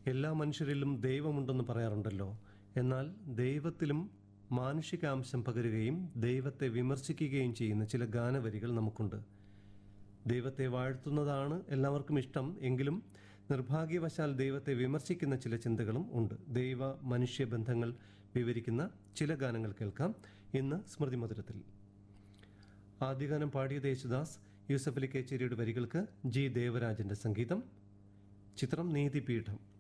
എല്ലാ മനുഷ്യരിലും ദൈവമുണ്ടെന്ന് പറയാറുണ്ടല്ലോ. എന്നാൽ ദൈവത്തിലും മാനുഷികാംശം പകരുകയും ദൈവത്തെ വിമർശിക്കുകയും ചെയ്യുന്ന ചില ഗാനവരികൾ നമുക്കുണ്ട്. ദൈവത്തെ വാഴ്ത്തുന്നതാണ് എല്ലാവർക്കും ഇഷ്ടം. എങ്കിലും നിർഭാഗ്യവശാൽ ദൈവത്തെ വിമർശിക്കുന്ന ചില ചിന്തകളും ഉണ്ട്. ദൈവ മനുഷ്യ ബന്ധങ്ങൾ വിവരിക്കുന്ന ചില ഗാനങ്ങൾ കേൾക്കാം ഇന്ന് സ്മൃതി മധുരത്തിൽ. ആദ്യഗാനം പാടിയത് യേശുദാസ്. യൂസഫ് അലി കേച്ചേരിയുടെ വരികൾക്ക് ജി ദേവരാജന്റെ സംഗീതം. ചിത്രം നീതിപീഠം.